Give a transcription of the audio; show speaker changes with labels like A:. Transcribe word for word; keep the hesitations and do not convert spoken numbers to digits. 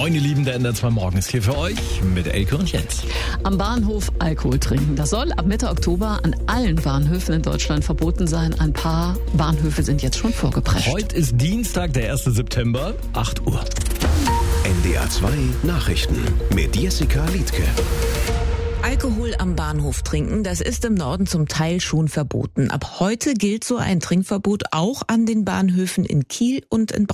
A: Moin ihr Lieben, der N D R zwei Morgen ist hier für euch mit Elke und Jens.
B: Am Bahnhof Alkohol trinken. Das soll ab Mitte Oktober an allen Bahnhöfen in Deutschland verboten sein. Ein paar Bahnhöfe sind jetzt schon vorgeprescht.
A: Heute ist Dienstag, der erste September, acht Uhr.
C: N D R zwei Nachrichten mit Jessica Liedtke.
D: Alkohol am Bahnhof trinken, das ist im Norden zum Teil schon verboten. Ab heute gilt so ein Trinkverbot auch an den Bahnhöfen in Kiel und in Braunschweig.